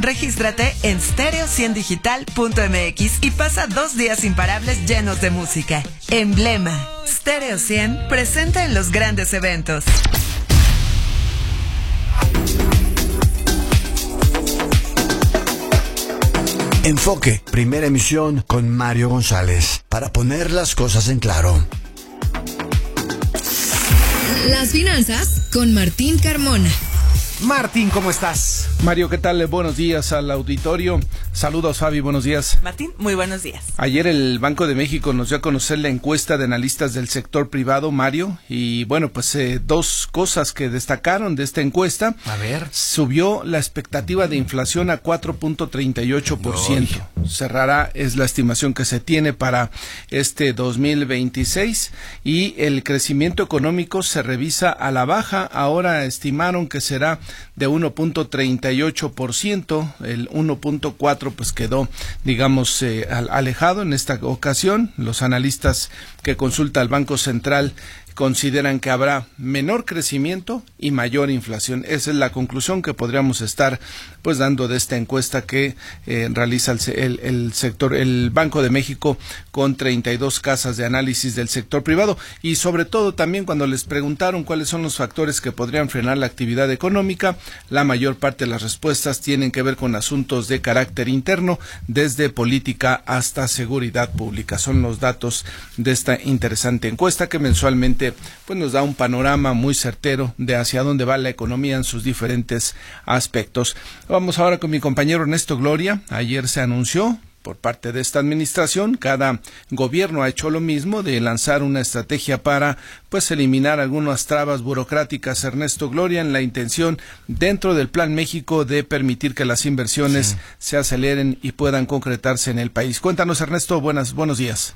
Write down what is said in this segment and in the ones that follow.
Regístrate en stereo100digital.mx y pasa 2 días imparables llenos de música. Emblema. Stereo 100 presenta en los grandes eventos. Enfoque, primera emisión con Mario González, para poner las cosas en claro. Las finanzas con Martín Carmona. Martín, ¿cómo estás? Mario, ¿qué tal? Buenos días al auditorio. Saludos, Fabi, buenos días. Martín, muy buenos días. Ayer el Banco de México nos dio a conocer la encuesta de analistas del sector privado, Mario, y bueno, pues 2 cosas que destacaron de esta encuesta. A ver. Subió la expectativa de inflación a 4.38%. Cerrará, es la estimación que se tiene para este 2026, y el crecimiento económico se revisa a la baja. Ahora estimaron que será de 1.38%, el 1.4% pues quedó, digamos, alejado en esta ocasión. Los analistas que consulta el Banco Central consideran que habrá menor crecimiento y mayor inflación. Esa es la conclusión que podríamos estar pues dando de esta encuesta que realiza el Banco de México con 32 casas de análisis del sector privado. Y sobre todo también cuando les preguntaron cuáles son los factores que podrían frenar la actividad económica, la mayor parte de las respuestas tienen que ver con asuntos de carácter interno, desde política hasta seguridad pública. Son los datos de esta interesante encuesta que mensualmente pues nos da un panorama muy certero de hacia dónde va la economía en sus diferentes aspectos. Vamos ahora con mi compañero Ernesto Gloria. Ayer se anunció por parte de esta administración, cada gobierno ha hecho lo mismo, de lanzar una estrategia para pues eliminar algunas trabas burocráticas, Ernesto Gloria, en la intención dentro del Plan México de permitir que las inversiones se aceleren y puedan concretarse en el país. Cuéntanos, Ernesto, buenos días.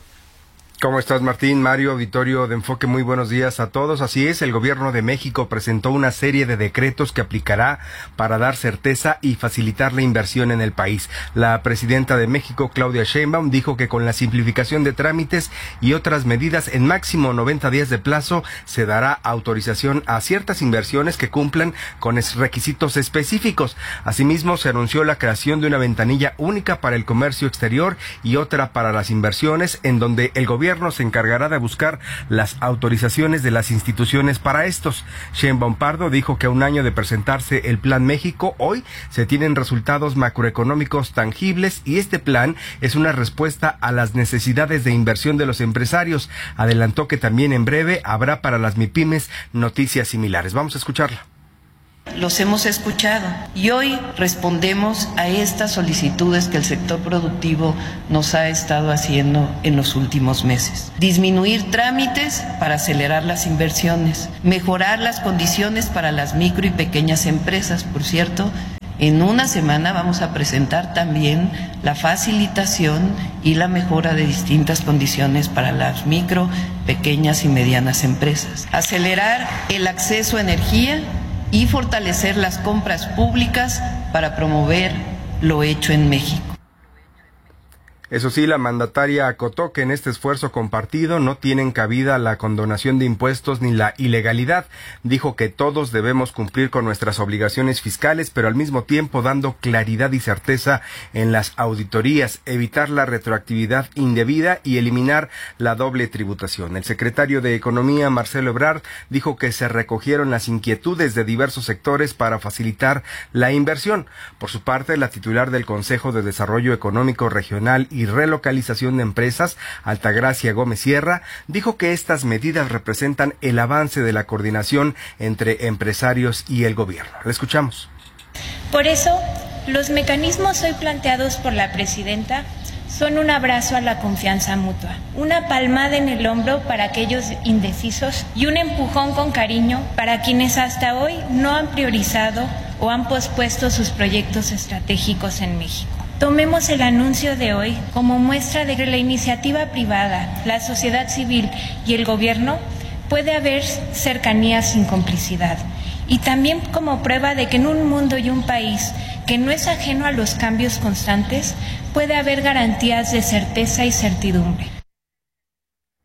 ¿Cómo estás, Martín? Mario, auditorio de Enfoque, muy buenos días a todos. Así es, el gobierno de México presentó una serie de decretos que aplicará para dar certeza y facilitar la inversión en el país. La presidenta de México, Claudia Sheinbaum, dijo que con la simplificación de trámites y otras medidas en máximo 90 días de plazo, se dará autorización a ciertas inversiones que cumplan con requisitos específicos. Asimismo, se anunció la creación de una ventanilla única para el comercio exterior y otra para las inversiones, en donde el gobierno se encargará de buscar las autorizaciones de las instituciones para estos. Sheinbaum Pardo dijo que a un año de presentarse el Plan México, hoy se tienen resultados macroeconómicos tangibles y este plan es una respuesta a las necesidades de inversión de los empresarios. Adelantó que también en breve habrá para las MIPYMES noticias similares. Vamos a escucharla. Los hemos escuchado y hoy respondemos a estas solicitudes que el sector productivo nos ha estado haciendo en los últimos meses. Disminuir trámites para acelerar las inversiones, mejorar las condiciones para las micro y pequeñas empresas. Por cierto, en una semana vamos a presentar también la facilitación y la mejora de distintas condiciones para las micro, pequeñas y medianas empresas. Acelerar el acceso a energía y fortalecer las compras públicas para promover lo hecho en México. Eso sí, la mandataria acotó que en este esfuerzo compartido no tienen cabida la condonación de impuestos ni la ilegalidad. Dijo que todos debemos cumplir con nuestras obligaciones fiscales, pero al mismo tiempo dando claridad y certeza en las auditorías, evitar la retroactividad indebida y eliminar la doble tributación. El secretario de Economía, Marcelo Ebrard, dijo que se recogieron las inquietudes de diversos sectores para facilitar la inversión. Por su parte, la titular del Consejo de Desarrollo Económico Regional y Relocalización de Empresas, Altagracia Gómez Sierra, dijo que estas medidas representan el avance de la coordinación entre empresarios y el gobierno. La escuchamos. Por eso, los mecanismos hoy planteados por la presidenta son un abrazo a la confianza mutua, una palmada en el hombro para aquellos indecisos y un empujón con cariño para quienes hasta hoy no han priorizado o han pospuesto sus proyectos estratégicos en México. Tomemos el anuncio de hoy como muestra de que la iniciativa privada, la sociedad civil y el gobierno puede haber cercanía sin complicidad. Y también como prueba de que en un mundo y un país que no es ajeno a los cambios constantes, puede haber garantías de certeza y certidumbre.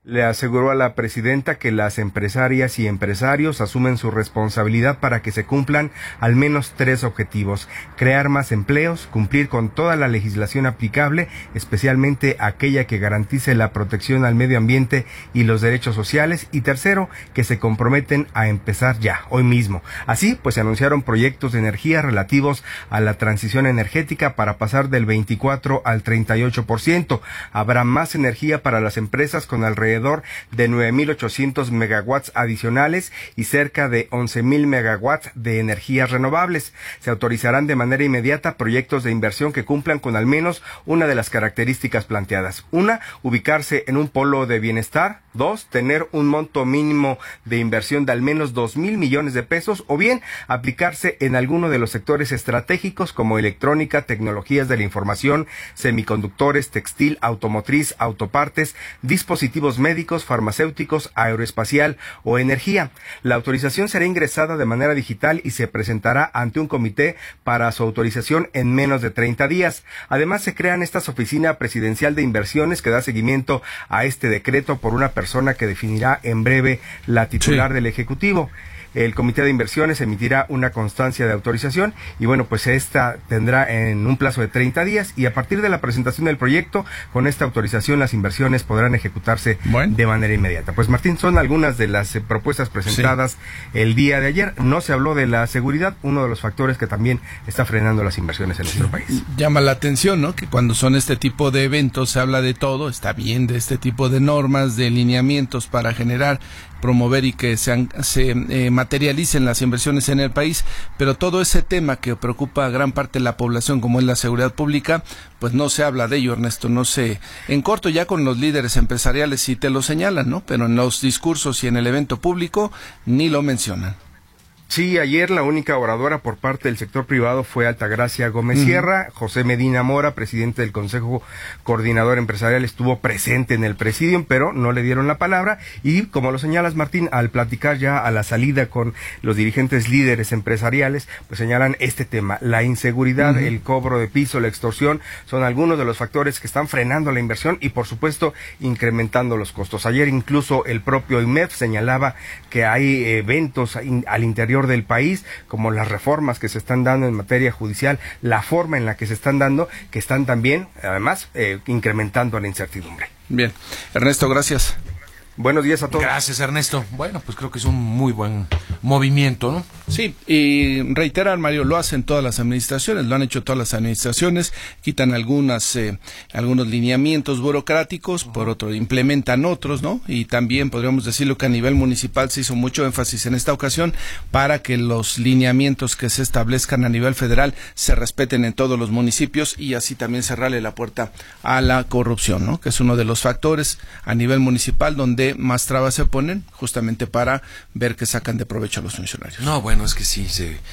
Le aseguró a la presidenta que las empresarias y empresarios asumen su responsabilidad para que se cumplan al menos 3 objetivos: crear más empleos, cumplir con toda la legislación aplicable, especialmente aquella que garantice la protección al medio ambiente y los derechos sociales, y tercero, que se comprometen a empezar ya, hoy mismo. Así, pues se anunciaron proyectos de energía relativos a la transición energética para pasar del 24 al 38%. Habrá más energía para las empresas con alrededor de 9.800 megawatts adicionales y cerca de 11.000 megawatts de energías renovables. Se autorizarán de manera inmediata proyectos de inversión que cumplan con al menos una de las características planteadas. 1, ubicarse en un polo de bienestar. 2, tener un monto mínimo de inversión de al menos 2.000 millones de pesos, o bien aplicarse en alguno de los sectores estratégicos como electrónica, tecnologías de la información, semiconductores, textil, automotriz, autopartes, dispositivos médicos, farmacéuticos, aeroespacial o energía. La autorización será ingresada de manera digital y se presentará ante un comité para su autorización en menos de 30 días. Además, se crean estas oficinas presidencial de inversiones que da seguimiento a este decreto por una persona que definirá en breve la titular del Ejecutivo. El Comité de Inversiones emitirá una constancia de autorización y bueno, pues esta tendrá en un plazo de 30 días y a partir de la presentación del proyecto, con esta autorización las inversiones podrán ejecutarse de manera inmediata. Pues Martín, son algunas de las propuestas presentadas el día de ayer. No se habló de la seguridad, uno de los factores que también está frenando las inversiones en nuestro país. Llama la atención, ¿no?, que cuando son este tipo de eventos se habla de todo, está bien, de este tipo de normas, de lineamientos para generar, promover y que se materialicen las inversiones en el país, pero todo ese tema que preocupa a gran parte de la población, como es la seguridad pública, pues no se habla de ello, Ernesto, no se, en corto ya con los líderes empresariales sí te lo señalan, ¿no?, pero en los discursos y en el evento público ni lo mencionan. Sí, ayer la única oradora por parte del sector privado fue Altagracia Gómez Sierra. José Medina Mora, presidente del Consejo Coordinador Empresarial, estuvo presente en el presidium, pero no le dieron la palabra. Y como lo señalas, Martín, al platicar ya a la salida con los dirigentes líderes empresariales, pues señalan este tema: la inseguridad, el cobro de piso, la extorsión, son algunos de los factores que están frenando la inversión y, por supuesto, incrementando los costos. Ayer incluso el propio IMEF señalaba que hay eventos al interior del país, como las reformas que se están dando en materia judicial, la forma en la que se están dando, que están también, además, incrementando la incertidumbre. Bien. Ernesto, gracias. Buenos días a todos. Gracias, Ernesto. Bueno, pues creo que es un muy buen movimiento, ¿no? Sí, y reiterar, Mario, lo hacen todas las administraciones, lo han hecho todas las administraciones, quitan algunos lineamientos burocráticos, por otro, implementan otros, ¿no? Y también podríamos decirlo que a nivel municipal se hizo mucho énfasis en esta ocasión para que los lineamientos que se establezcan a nivel federal se respeten en todos los municipios y así también cerrarle la puerta a la corrupción, ¿no?, que es uno de los factores a nivel municipal donde más trabas se ponen justamente para ver que sacan de provecho a los funcionarios. No, bueno, es que sí,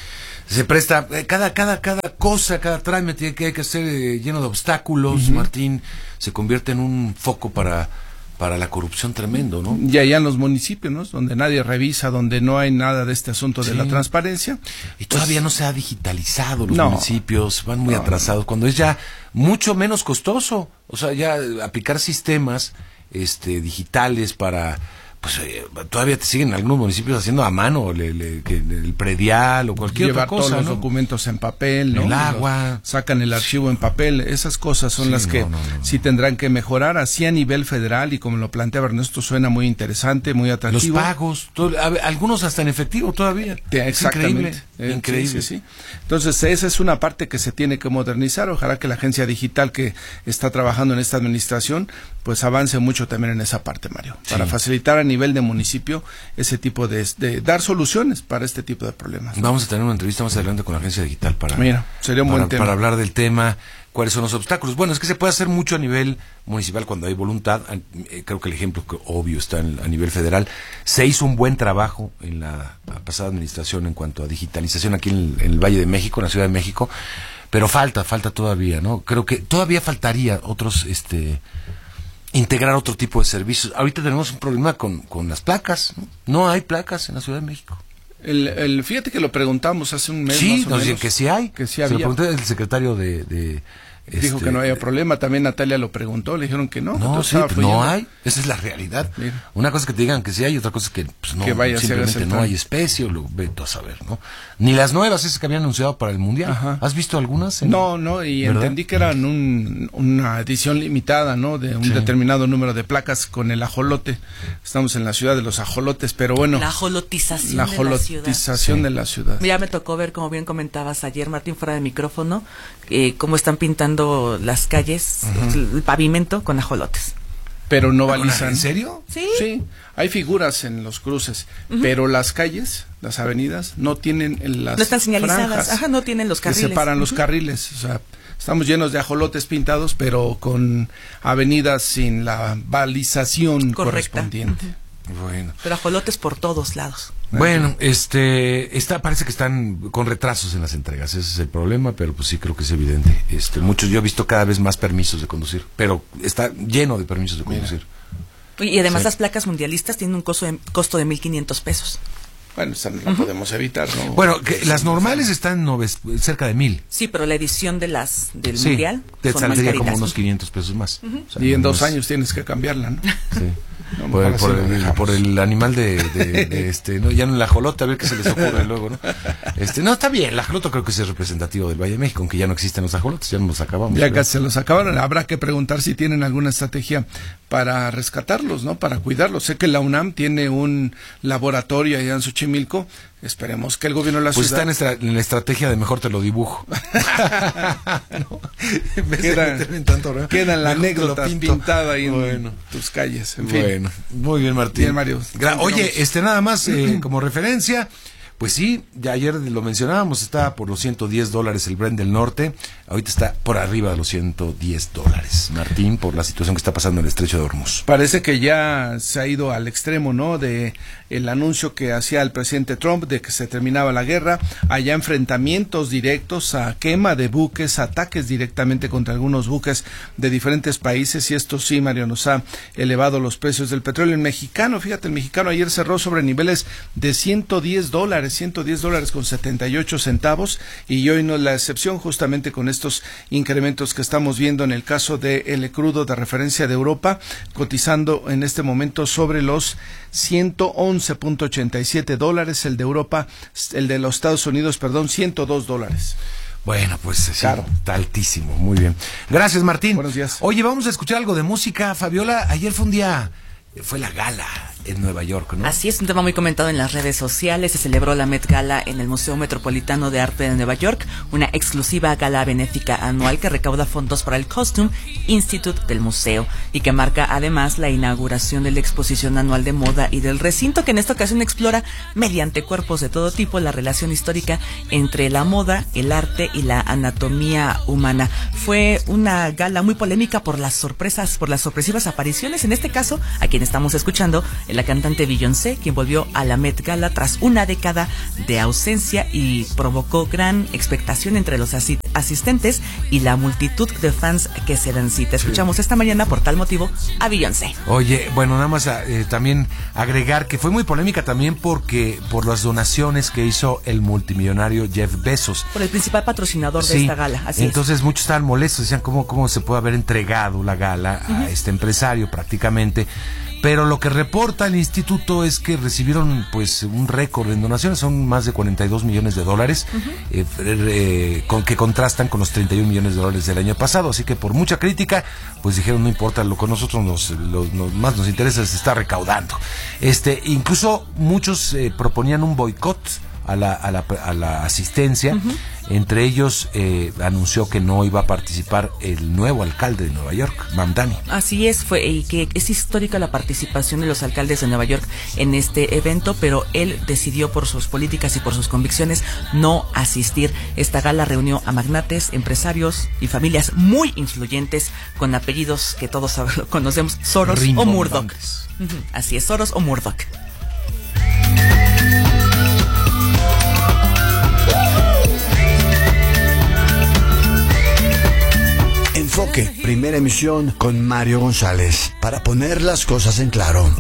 se presta, cada cosa, cada trámite que hay que hacer lleno de obstáculos, Martín, se convierte en un foco para la corrupción tremendo, ¿no? Y allá en los municipios, ¿no?, donde nadie revisa, donde no hay nada de este asunto de la transparencia. Y todavía no se ha digitalizado los municipios, van muy atrasados, cuando es ya mucho menos costoso, o sea, ya aplicar sistemas digitales para, pues todavía te siguen algunos municipios haciendo a mano el predial o cualquier otra cosa, todos los ¿no?, documentos en papel, ¿no?, el agua, sacan el archivo en papel, esas cosas son las que sí tendrán que mejorar, así a nivel federal, y como lo planteaba Ernesto, suena muy interesante, muy atractivo. Los pagos, algunos hasta en efectivo todavía. Exactamente. Increíble. Sí. Entonces, esa es una parte que se tiene que modernizar. Ojalá que la agencia digital que está trabajando en esta administración, pues avance mucho también en esa parte, Mario, para facilitar a nivel de municipio ese tipo de dar soluciones para este tipo de problemas. Vamos a tener una entrevista más adelante con la agencia digital sería un buen tema para hablar del tema. ¿Cuáles son los obstáculos? Bueno, es que se puede hacer mucho a nivel municipal cuando hay voluntad. Creo que el ejemplo que obvio está a nivel federal. Se hizo un buen trabajo en la pasada administración en cuanto a digitalización aquí en el Valle de México, en la Ciudad de México, pero falta todavía, ¿no? Creo que todavía faltaría otros, integrar otro tipo de servicios. Ahorita tenemos un problema con las placas, ¿no? No hay placas en la Ciudad de México. Fíjate que lo preguntamos hace un mes más o nos menos. dicen que sí hay. Que sí se había. lo pregunté al secretario de Dijo que no había problema, también Natalia lo preguntó, le dijeron que no. No, sí, pues no hay, esa es la realidad. Mira. Una cosa es que te digan que sí hay, otra cosa es que pues no, que simplemente no hay especie, lo vete a saber, ¿no? Ni las nuevas esas que habían anunciado para el Mundial. Ajá. ¿Has visto algunas? No, y ¿verdad? Entendí que eran una edición limitada, ¿no? De un determinado número de placas con el ajolote. Estamos en la ciudad de los ajolotes, pero bueno. La ajolotización de la ciudad. Ya me tocó ver, como bien comentabas ayer, Martín, fuera de micrófono, cómo están pintando las calles, el pavimento con ajolotes. Pero no balizan. ¿En serio? Sí. Hay figuras en los cruces, pero las calles, las avenidas, no tienen las no están señalizadas, no tienen los carriles. Que separan los carriles, o sea, estamos llenos de ajolotes pintados, pero con avenidas sin la balización correspondiente. Bueno. Pero ajolotes por todos lados. Bueno, parece que están con retrasos en las entregas, ese es el problema, pero pues sí creo que es evidente. Yo he visto cada vez más permisos de conducir, pero está lleno de permisos de conducir. Y además las placas mundialistas tienen un costo de 1,500 pesos. Bueno, no podemos evitar, ¿no? Bueno, que las normales están cerca de 1,000. Sí, pero la edición del mundial te saldría como unos 500 pesos más. O sea, y en 2 años tienes que cambiarla, ¿no? Sí. No, por el animal no, ya no el ajolote, a ver qué se les ocurre luego, ¿no? No, está bien, el ajolote creo que es representativo del Valle de México, aunque ya no existen los ajolotes, ya nos los acabamos. Ya casi se los acabaron, habrá que preguntar si tienen alguna estrategia para rescatarlos, ¿no? Para cuidarlos. Sé que la UNAM tiene un laboratorio allá en Xochimilco. Esperemos que el gobierno de la ciudad... Pues está en la estrategia de mejor te lo dibujo. ¿No? Queda la anécdota pintada ahí en tus calles. En fin. Bueno, muy bien, Martín. Bien, Mario. Oye, nada más como referencia... Pues sí, ya ayer lo mencionábamos, estaba por los $110 el Brent del Norte, ahorita está por arriba de los $110, Martín, por la situación que está pasando en el Estrecho de Hormuz. Parece que ya se ha ido al extremo, ¿no?, de el anuncio que hacía el presidente Trump de que se terminaba la guerra, allá enfrentamientos directos, a quema de buques, ataques directamente contra algunos buques de diferentes países, y esto sí, Mario, nos ha elevado los precios del petróleo. El mexicano ayer cerró sobre niveles de $110 con 78 centavos, y hoy no es la excepción, justamente con estos incrementos que estamos viendo en el caso del crudo de referencia de Europa, cotizando en este momento sobre los $111.87, el de Europa, el de los Estados Unidos, $102. Bueno, pues sí, claro. Está altísimo, muy bien. Gracias, Martín. Buenos días. Oye, vamos a escuchar algo de música, Fabiola. Ayer fue la gala en Nueva York, ¿no? Así es, un tema muy comentado en las redes sociales. Se celebró la Met Gala en el Museo Metropolitano de Arte de Nueva York, una exclusiva gala benéfica anual que recauda fondos para el Costume Institute del museo y que marca además la inauguración de la exposición anual de moda y del recinto, que en esta ocasión explora mediante cuerpos de todo tipo la relación histórica entre la moda, el arte y la anatomía humana. Fue una gala muy polémica por las sorpresivas apariciones, en este caso a quien estamos escuchando, la cantante Beyoncé, quien volvió a la Met Gala tras una década de ausencia y provocó gran expectación entre los asistentes y la multitud de fans que se dan cita. Escuchamos esta mañana por tal motivo a Beyoncé. Oye, bueno, nada más también agregar que fue muy polémica también por las donaciones que hizo el multimillonario Jeff Bezos. Por el principal patrocinador de esta gala. Así entonces es. Muchos estaban molestos, decían cómo se puede haber entregado la gala a este empresario prácticamente. Pero lo que reporta el instituto es que recibieron pues un récord en donaciones, son más de $42 millones, que contrastan con los $31 millones del año pasado. Así que por mucha crítica, pues dijeron no importa, lo que a nosotros más nos interesa es estar recaudando. Incluso muchos proponían un boicot a la asistencia. Entre ellos anunció que no iba a participar el nuevo alcalde de Nueva York, Mamdani. Así es, y que es histórica la participación de los alcaldes de Nueva York en este evento, pero él decidió por sus políticas y por sus convicciones no asistir. Esta gala reunió a magnates, empresarios y familias muy influyentes con apellidos que todos conocemos, Soros o Murdoch. Así es, Soros o Murdoch. Enfoque, primera emisión con Mario González, para poner las cosas en claro.